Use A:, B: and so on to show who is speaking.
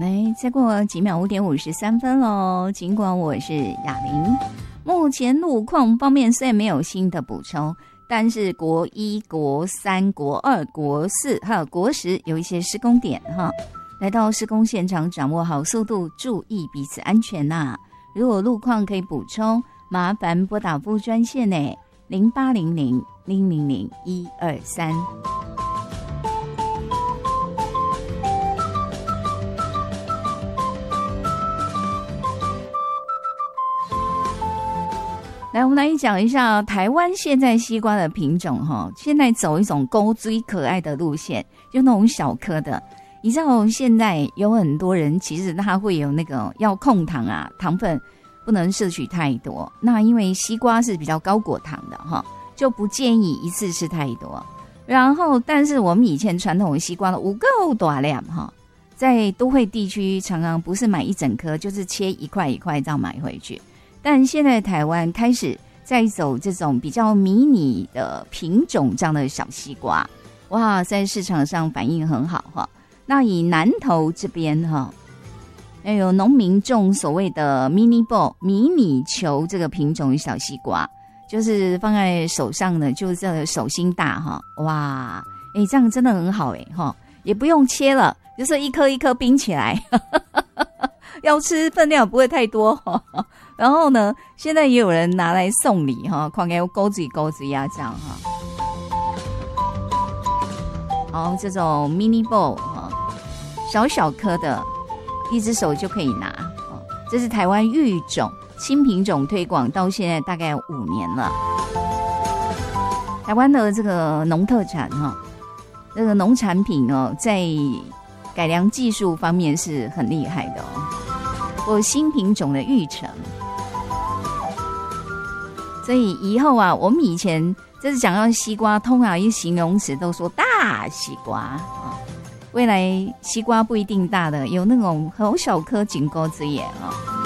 A: 来，再过几秒5:53咯。尽管我是雅玲，目前路况方面虽然没有新的补充，但是国1、国3、国2、国4还有国10有一些施工点哈。来到施工现场，掌握好速度，注意彼此安全呐。如果路况可以补充，麻烦拨打服务专线呢，0800-000-123。来，我们来讲一下台湾现在西瓜的品种哈。现在走一种勾追可爱的路线，就那种小颗的。你知道现在有很多人其实他会有那个要控糖啊，糖分不能摄取太多。那因为西瓜是比较高果糖的哈，就不建议一次吃太多。然后，但是我们以前传统的西瓜的有够大量哈，在都会地区常常不是买一整颗，就是切一块一块这样买回去。但现在台湾开始在走这种比较迷你的品种这样的小西瓜，哇，在市场上反应很好哈。那以南投这边哈，有农民种所谓的 mini ball 迷你球这个品种的小西瓜，就是放在手上呢，就这个手心大哈，哇，这样真的很好哈，也不用切了，就是一颗一颗冰起来，要吃分量不会太多哈。然后呢，现在也有人拿来送礼哈，看给勾子勾子呀这样哈。好，这种 mini ball 哈，小小颗的，一只手就可以拿。这是台湾育种新品种推广到现在大概5年了。台湾的这个农特产哈，这个农产品哦，在改良技术方面是很厉害的哦。或新品种的育成。所以以后啊，我们以前就是讲到西瓜，通常一形容词都说大西瓜啊。未来西瓜不一定大的，有那种很小颗紧钩子叶啊。